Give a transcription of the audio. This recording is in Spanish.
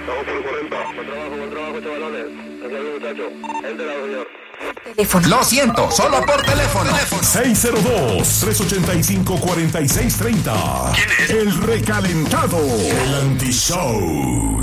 Buen trabajo, chavalones. Gracias, muchachos. Enterado, señor. Teléfono. Lo siento, solo por teléfono. 602-385-4630. ¿Quién es? El recalentado. El anti-show.